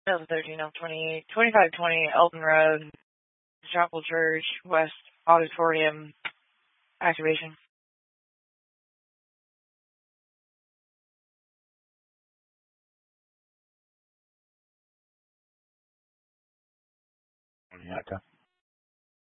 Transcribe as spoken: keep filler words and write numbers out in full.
two thirteen L twenty-eight, twenty-five twenty Elton Road, Chapel Church, West Auditorium, activation. Yeah, okay.